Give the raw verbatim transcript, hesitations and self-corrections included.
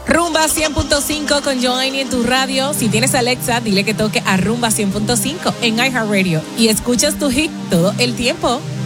Rumba cien punto cinco con Joanny en tu radio. Si tienes Alexa, dile que toque a Rumba cien punto cinco en iHeartRadio y escuchas tu hit todo el tiempo.